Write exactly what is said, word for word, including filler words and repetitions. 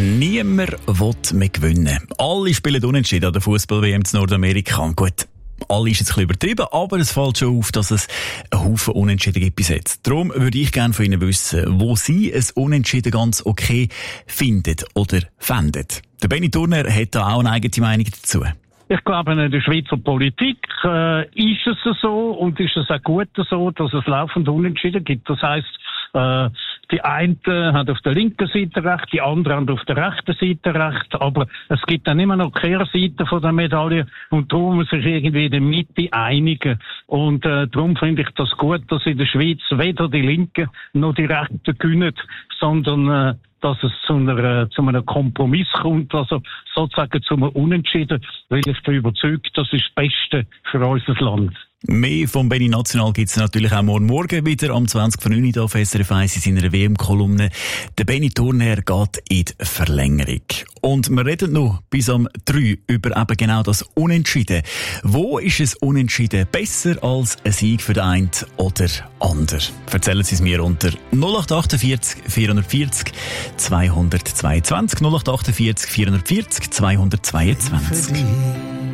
Niemand will mehr gewinnen. Alle spielen unentschieden an der Fußball-W M in Nordamerika. Gut, alle ist jetzt ein bisschen übertrieben, aber es fällt schon auf, dass es einen Haufen Unentschieden gibt bis jetzt. Darum würde ich gerne von Ihnen wissen, wo Sie ein Unentschieden ganz okay finden oder fänden. Der Benny Turner hat da auch eine eigene Meinung dazu. Ich glaube, in der Schweizer Politik äh, ist es so und ist es auch gut so, dass es laufend Unentschieden gibt. Das heisst, äh, die eine hat auf der linken Seite recht, die andere hat auf der rechten Seite recht, aber es gibt dann immer noch Kehrseiten von der Medaille und darum muss sich irgendwie in der Mitte einigen. Und äh, darum finde ich das gut, dass in der Schweiz weder die Linken noch die Rechten gewinnen, sondern äh, dass es zu, einer, zu einem Kompromiss kommt, also sozusagen zu einem Unentschieden, weil ich bin überzeugt, das ist das Beste für unser Land. Mehr vom Benny National gibt es natürlich auch morgen Morgen wieder am zwanzig vor neun auf S R F eins in seiner W M-Kolumne. Der Benny Turner geht in die Verlängerung. Und wir reden noch bis am drei über eben genau das Unentschieden. Wo ist es Unentschieden besser als ein Sieg für den einen oder anderen? Erzählen Sie es mir unter null acht achtundvierzig vierhundertvierzig zweihundertzweiundzwanzig null acht achtundvierzig vierhundertvierzig zweihundertzweiundzwanzig.